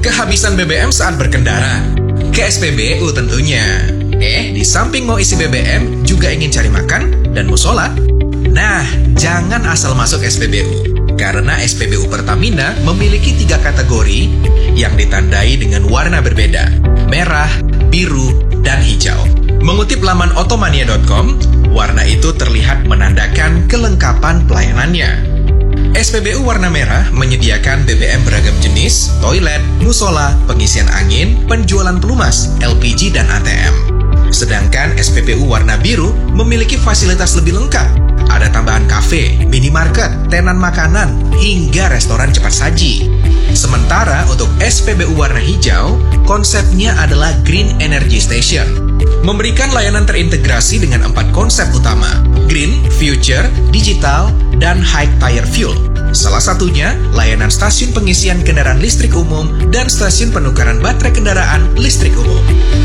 Kehabisan BBM saat berkendara? Ke SPBU tentunya. Di samping mau isi BBM, juga ingin cari makan dan musola? Nah, jangan asal masuk SPBU. Karena SPBU Pertamina memiliki 3 kategori yang ditandai dengan warna berbeda: merah, biru, dan hijau. Mengutip laman otomania.com, warna itu terlihat menandakan kelengkapan pelayanannya. SPBU warna merah menyediakan BBM beragam jenis, toilet, musola, pengisian angin, penjualan pelumas, LPG, dan ATM. Sedangkan SPBU warna biru memiliki fasilitas lebih lengkap. Ada tambahan kafe, minimarket, tenan makanan, hingga restoran cepat saji. Sementara untuk SPBU warna hijau, konsepnya adalah Green Energy Station. Memberikan layanan terintegrasi dengan 4 konsep utama: Green, Future, Digital, dan High Tire Fuel. Salah satunya, layanan stasiun pengisian kendaraan listrik umum dan stasiun penukaran baterai kendaraan listrik umum.